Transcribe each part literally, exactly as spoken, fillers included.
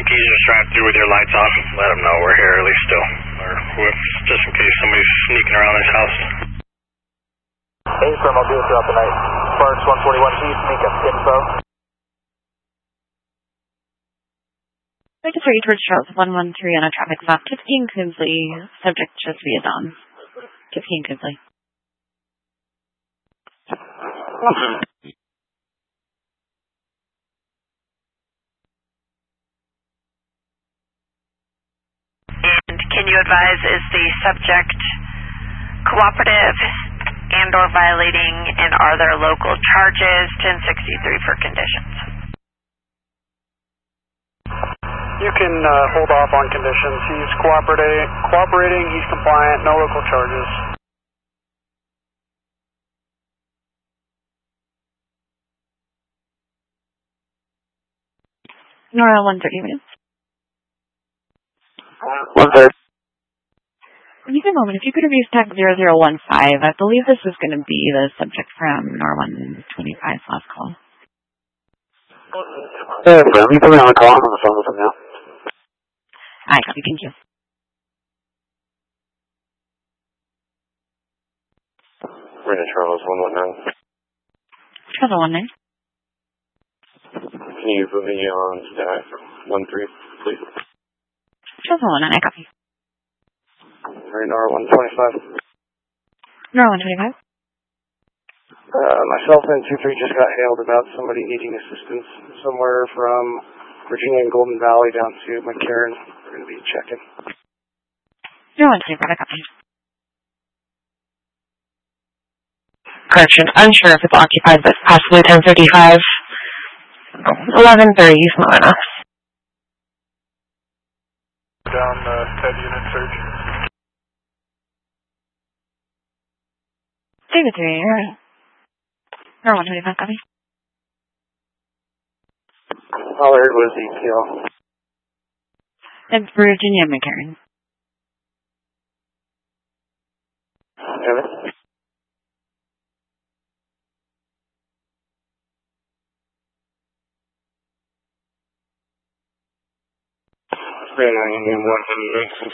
keys, just drive through with your lights on. Let them know we're here at least still. Or whoever, just in case somebody's sneaking around this house. Hey, firm, I'll do it throughout the night. Sparks one forty-one, can you sneak up info? Register towards Charles one one three on a traffic stop. fifteen Kinsley, subject just via Dawn. fifteen Kinsley. And can you advise, is the subject cooperative and or violating, and are there local charges? ten sixty-three for conditions. You can uh, hold off on conditions. He's cooperating, cooperating, he's compliant, no local charges. Nora, one thirty minutes. One third. Give me a moment. If you could have used tag zero zero one five, I believe this is going to be the subject from Nora one twenty-five's last call. Hey, Bram, you put me on the call. I'm on the phone with him now. Hi, copy. Thank you. Rena Charles one one nine. Charles one one nine. Can you put me on staff one three, please? Charles one one nine, I copy. Right, Nora one twenty-five. Nora one twenty-five. Uh, myself and two three just got hailed about somebody needing assistance somewhere from Virginia and Golden Valley down to McCarran. We're going to be checking. Nora one twenty-five, I copy. Correction, unsure if it's occupied, but possibly ten thirty-five. eleven thirty, small enough. Down the uh, Ted unit search. David three, Nora one twenty-five, copy. All I heard was E T L. It's Virginia McCarran. Evan? one hundred.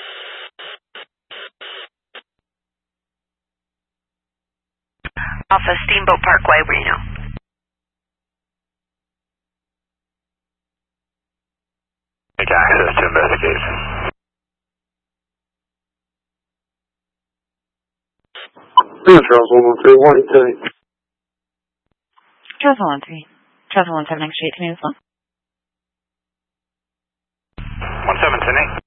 Off of Steamboat Parkway, Reno. Take access to investigation. Charles one one three, one three. Charles one one three. Charles one one seven, next street to me as well. one seven ten eight.